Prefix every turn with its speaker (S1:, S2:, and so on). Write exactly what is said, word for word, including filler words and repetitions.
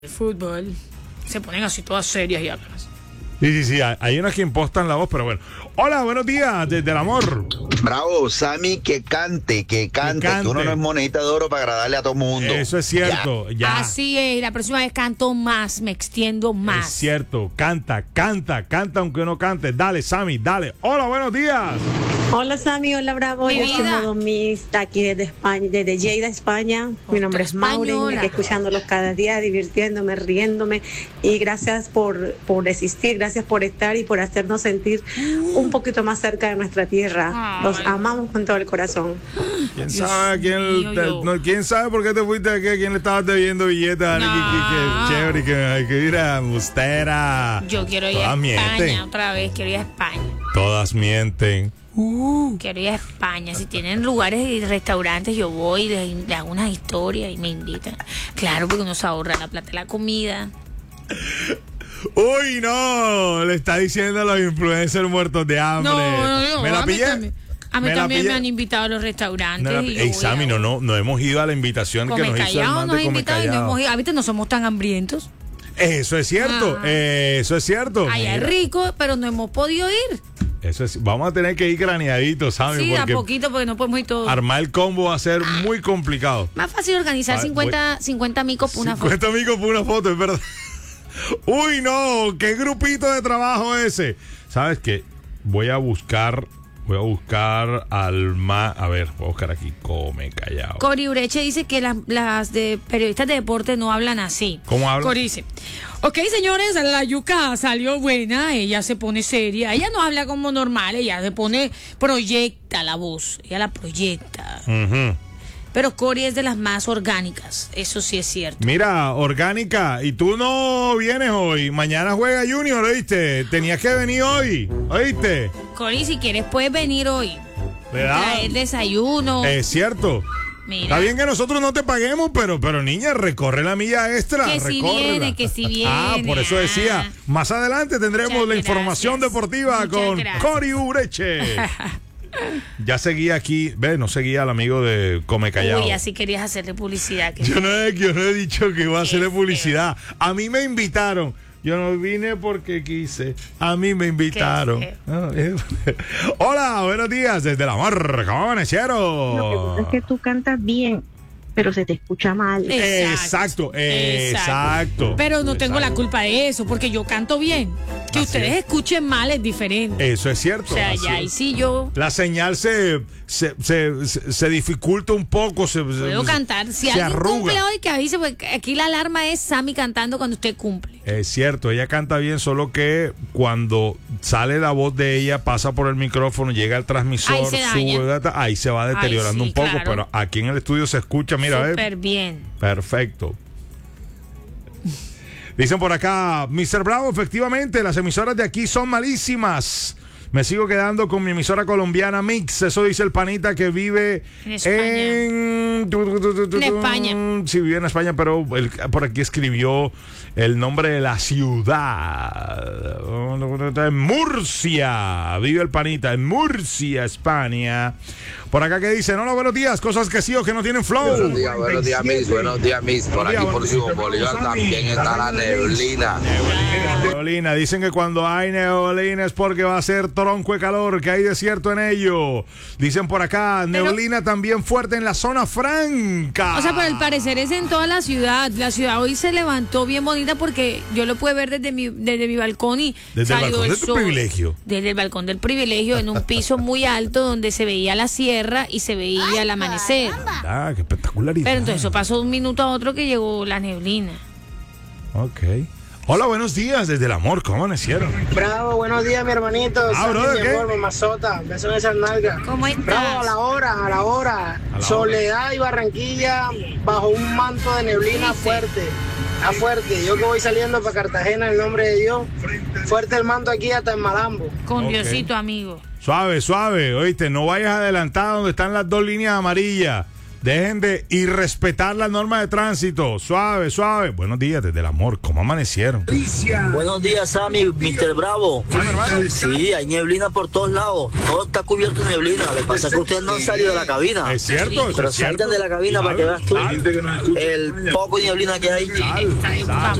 S1: el fútbol, se ponen así todas serias y hablan así.
S2: Sí, sí, sí, hay unas que impostan la voz, pero bueno. Hola, buenos días, desde el amor.
S3: Bravo, Sammy, que cante, que cante, que,
S2: cante.
S3: que uno no es monedita de oro para agradarle a todo mundo.
S2: Eso es cierto, ya. ya.
S1: Así es, la próxima vez canto más, me extiendo más.
S2: Es cierto, canta, canta, canta aunque no cante. Dale, Sammy, dale. Hola, buenos días.
S4: Hola Sammy, hola Bravo,
S1: Mi
S4: yo
S1: vida.
S4: soy Modomista aquí desde España, desde Lleida, España. Mi nombre es Maureen,
S1: española.
S4: aquí escuchándolos cada día, divirtiéndome, riéndome y gracias por, por existir, gracias por estar y por hacernos sentir un poquito más cerca de nuestra tierra.
S1: Ay.
S4: Los amamos con todo el corazón.
S2: ¿Quién
S1: Dios
S2: sabe a quién,
S1: mío,
S2: te-
S1: yo.
S2: no, quién sabe por qué te fuiste aquí? ¿A quién le estabas debiendo billetes?
S1: No.
S2: Que, que, que chévere, que, que mira, mustera.
S1: Yo quiero ir
S2: Todas
S1: a España
S2: mienten.
S1: otra vez, quiero ir a España.
S2: Todas mienten.
S1: Quiero ir a España. Si tienen lugares y restaurantes, yo voy, les, les hago unas historias y me invitan. Claro, porque uno se ahorra la plata de la comida.
S2: Uy, no, le está diciendo a los influencers muertos de hambre.
S1: No, no, no.
S2: ¿Me la
S1: a mí
S2: pillé?
S1: también, a mí
S2: ¿Me la
S1: también
S2: pillé?
S1: me han invitado a los restaurantes.
S2: No, la-
S1: y yo
S2: Ey,
S1: voy
S2: Sammy,
S1: a-
S2: no, no, no hemos ido a la invitación que
S1: Come
S2: nos hizo el
S1: Callao
S2: man
S1: nos
S2: de
S1: ha
S2: Come
S1: invitado y no
S2: Callao.
S1: hemos ido. Ahorita no somos tan hambrientos.
S2: Eso es cierto,
S1: Ah.
S2: eso es cierto.
S1: Allá es
S2: Mira,
S1: rico, pero no hemos podido ir.
S2: Eso es, vamos a tener que ir craneaditos, Sammy,
S1: Sí, a
S2: porque
S1: poquito, porque no podemos ir todos.
S2: armar el combo va a ser muy complicado.
S1: Más fácil organizar
S2: Ah,
S1: cincuenta, cincuenta micos por una foto.
S2: cincuenta amigos por una foto, es verdad. Uy, no, qué grupito de trabajo ese. ¿Sabes qué? Voy a buscar, voy a buscar al más, a ver, voy a buscar aquí, Come Callao.
S1: Cori Ureche dice que las, las de periodistas de deporte no hablan así.
S2: ¿Cómo hablan?
S1: Cori dice, ok, señores, la yuca salió buena, ella se pone seria, ella no habla como normal, ella se pone, proyecta la voz, ella la proyecta.
S2: Ujú.
S1: Pero Cori es de las más orgánicas, eso sí es cierto.
S2: Mira, orgánica, y tú no vienes hoy. Mañana juega Junior, ¿oíste? Tenías que venir hoy, ¿oíste?
S1: Cori, si quieres puedes venir hoy.
S2: ¿Verdad?
S1: Traer desayuno.
S2: Es cierto.
S1: Mira.
S2: Está bien que nosotros no te paguemos, pero, pero niña, recorre la milla extra.
S1: Que si
S2: recórrela.
S1: viene, que si viene.
S2: Ah, por eso decía.
S1: Ah.
S2: Más adelante tendremos
S1: Muchas
S2: la información
S1: gracias.
S2: deportiva
S1: Muchas
S2: con
S1: gracias.
S2: Cori Ureche. Ya seguía aquí, ve, no seguía al amigo de Come Callao.
S1: Uy, así querías hacerle publicidad. Que
S2: Yo no, he, yo no he dicho que iba a hacerle
S1: Qué
S2: publicidad. A mí me invitaron. Yo no vine porque quise. A mí me invitaron.
S1: Qué
S2: Ah, eh. Hola, buenos días desde la mar. ¿Cómo amanecieron?
S5: Lo que pasa es que tú cantas bien, pero se te escucha mal.
S2: Exacto, exacto.
S1: Pero no tengo la
S2: Exacto.
S1: culpa de eso, porque yo canto bien. Que
S2: Así
S1: ustedes
S2: es.
S1: escuchen mal es diferente.
S2: Eso es cierto.
S1: O sea,
S2: así
S1: ya
S2: es.
S1: ahí sí yo
S2: La señal se, se, se, se- se dificulta un poco. Se,
S1: puedo
S2: se-
S1: cantar. Si
S2: se
S1: alguien
S2: arruga.
S1: cumple hoy, que avise, porque aquí la alarma es Sammy cantando cuando usted cumple.
S2: Es cierto, ella canta bien, solo que cuando sale la voz de ella, pasa por el micrófono, llega al transmisor,
S1: Ahí se daña.
S2: sube data, ahí se va deteriorando
S1: sí,
S2: un poco,
S1: claro.
S2: pero aquí en el estudio se escucha, mira, ve.
S1: Súper bien.
S2: Perfecto. Dicen por acá, mister Bravo, efectivamente, las emisoras de aquí son malísimas. Me sigo quedando con mi emisora colombiana Mix. Eso dice el panita que vive
S1: En España.
S2: en...
S1: En España.
S2: Sí, vive en España, pero él por aquí escribió el nombre de la ciudad. En Murcia. Vive el panita en Murcia, España. Por acá que dice, no, no, buenos días, cosas que sí o que no tienen flow.
S6: Buenos días, buenos días, Miss. Buenos días, Miss. Por aquí, por Simón Bolívar, también está la neblina.
S2: Neblina, dicen que cuando hay neblina es porque va a ser tronco de calor, que hay desierto en ello. Dicen por acá,
S1: Pero-
S2: neblina también fuerte en la zona franca.
S1: O sea, pero al parecer es en toda la ciudad. La ciudad hoy se levantó bien bonita porque yo lo pude ver desde mi, desde mi balcón y
S2: Desde el
S1: salió
S2: balcón
S1: el
S2: de tu
S1: sol.
S2: privilegio.
S1: Desde el balcón del privilegio, en un piso muy alto donde se veía la sierra y se veía el amanecer.
S2: Ah, qué espectacularidad.
S1: Pero entonces eso pasó de un minuto a otro que llegó la neblina.
S2: Ok. Hola, buenos días desde el amor, ¿cómo amanecieron?
S7: Bravo, buenos días, mi hermanito.
S2: Ah,
S7: Sammy,
S2: brother,
S7: mi
S2: ¿qué?
S7: amor, mamazota. Besos en esas nalgas.
S1: ¿Cómo estás?
S7: Bravo, a la hora, a la hora.
S2: A la
S7: Soledad y Barranquilla bajo un manto de neblina fuerte. A fuerte. Yo que voy saliendo para Cartagena, en el nombre de Dios. Fuerte el manto aquí hasta en Malambo.
S1: Con
S2: Ok.
S1: Diosito, amigo.
S2: Suave, suave, oíste, no vayas adelantada donde están las dos líneas amarillas. Dejen de irrespetar las normas de tránsito. Suave, suave. Buenos días desde el amor. ¿Cómo amanecieron?
S8: Buenos días, Sammy, mister Bravo. Sí, hay neblina por todos lados. Todo está cubierto de neblina. Lo que pasa es que ustedes no han salido de la cabina.
S2: Es cierto, eso
S8: Pero
S2: es
S8: salgan
S2: cierto.
S8: de la cabina para que veas tú
S2: Sal.
S8: el poco de neblina que hay.
S2: Sal, sal.